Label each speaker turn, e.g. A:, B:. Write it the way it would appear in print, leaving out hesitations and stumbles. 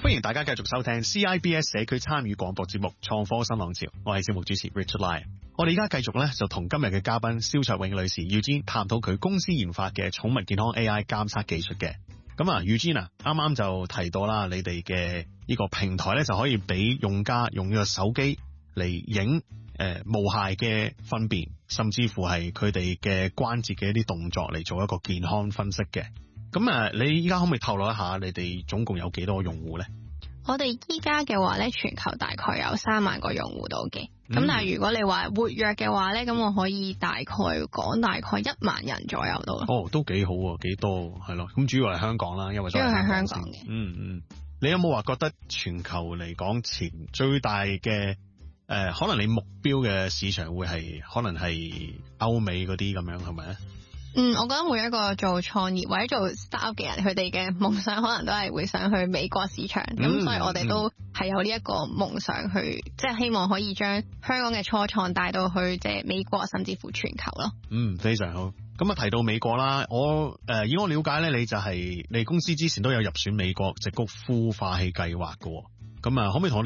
A: 歡迎大家繼續收聽 CIBS 社區參與廣播節目創科新浪潮，我係節目主持 Richard Lai。我哋而家繼續咧就同今日嘅嘉賓蕭卓永女士 Eugene 探討佢公司研發嘅寵物健康 AI 監測技術嘅。咁啊 Eugene 啊，啱啱就提到啦，你哋嘅呢個平台咧就可以俾用家用呢個手機嚟影毛孩嘅糞便，甚至乎係佢哋嘅關節嘅一啲動作嚟做一個健康分析嘅。咁你依家可唔可以透露一下你哋總共有幾多個用戶咧？
B: 我哋依家嘅話咧，全球大概有3萬個用戶到嘅。咁但係如果你話活躍嘅話咧，咁我可以大概講大概1萬人左右到咯。
A: 哦，都幾好啊，幾多係咯。咁主要係香港啦，因為
B: 主要係香港嘅。
A: 你有冇話覺得全球嚟講前最大嘅可能你目標嘅市場會係可能係歐美嗰啲咁樣係咪咧？
B: 我覺得每一個做創業或者做 startup 嘅人，佢哋嘅夢想可能都係會想去美國市場，咁所以我哋都係有呢一個夢想去，即係希望可以將香港嘅初創帶到去即係美國甚至乎全球咯。
A: 非常好。咁啊提到美國啦，以我了解咧，你公司之前都有入選美國矽谷孵化器計劃嘅，咁可唔可以同我哋